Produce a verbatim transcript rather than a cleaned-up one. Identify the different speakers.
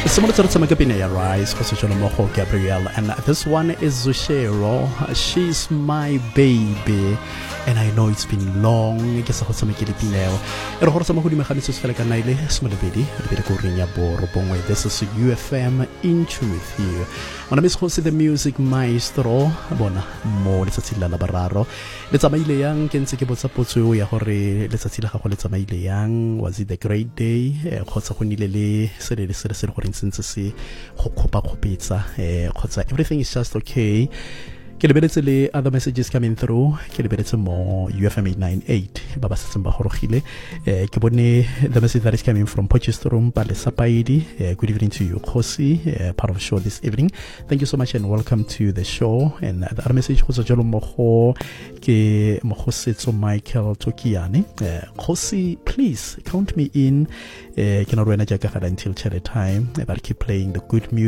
Speaker 1: Someone started some Gabinea Rise, Moho Gabrielle, and this one is Zushero. She's my baby, and I know it's been long. I guess I some Gilipineo. And horse some Hudi Mechanisus Felacanile, Smolabidi, a bit of Kurinya Borbong. This is U F M Into With You. When I miss Jose the Music Maestro, Bona, more Letsatila Labararo. Let's a mail young, can take about Sapotu, Yahore, let's a Sila, let's a mail young. Was it a great day? Hotsakunile, said it is a instance, pizza, everything is just okay. Kelebeletse other messages coming through. Kelebeletse more U F M eight ninety-eight. Baba Samba Horohile. Kebone the message that is coming from Potchefstroom, Palesapaidi. Good evening to you, Kosi. Part of the show this evening. Thank you so much and welcome to the show. And the other message was Jolo Moho ke Mohosetso Michael Tokiani. Kosi, please count me in. Cannot run a jacket until chat time. I'll keep playing the good music.